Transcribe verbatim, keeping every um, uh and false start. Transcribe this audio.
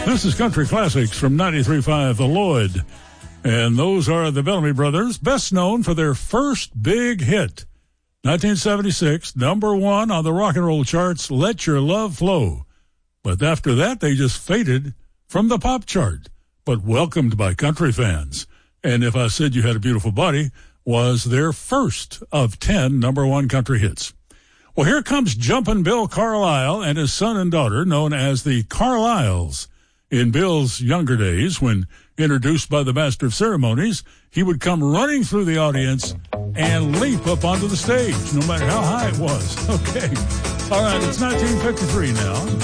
This is Country Classics from ninety-three point five The Lloyd. And those are the Bellamy Brothers, best known for their first big hit. nineteen seventy-six, number one on the rock and roll charts, Let Your Love Flow. But after that, they just faded from the pop chart, but welcomed by country fans. And If I Said You Had a Beautiful Body was their first of ten number one country hits. Well, here comes Jumpin' Bill Carlisle and his son and daughter, known as the Carlisles. In Bill's younger days, when introduced by the master of ceremonies, he would come running through the audience and leap up onto the stage, no matter how high it was. Okay. All right, it's nineteen fifty-three now.